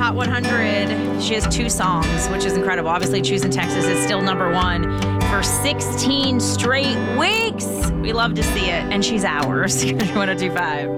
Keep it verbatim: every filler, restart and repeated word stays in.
Hot one hundred. She has two songs, which is incredible. Obviously, Choosing Texas is still number one for sixteen straight weeks. We love to see it. And she's ours. one oh two point five.